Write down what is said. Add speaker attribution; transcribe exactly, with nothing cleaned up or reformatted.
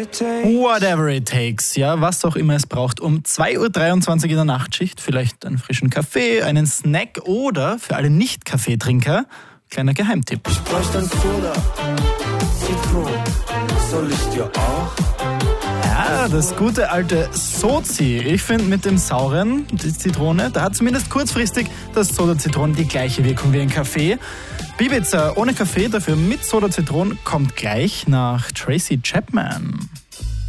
Speaker 1: it takes.
Speaker 2: Whatever it takes, ja, was auch immer es braucht. Um zwei Uhr dreiundzwanzig in der Nachtschicht vielleicht einen frischen Kaffee, einen Snack oder für alle Nicht-Kaffeetrinker, kleiner Geheimtipp.
Speaker 1: Ich bräuchte ein Soda, Zitron, soll ich dir auch?
Speaker 2: Ja, das gute alte Sozi. Ich finde mit dem sauren, die Zitrone, da hat zumindest kurzfristig das Soda-Zitron die gleiche Wirkung wie ein Kaffee. Ibiza ohne Kaffee, dafür mit Soda-Zitron, kommt gleich nach Tracy Chapman.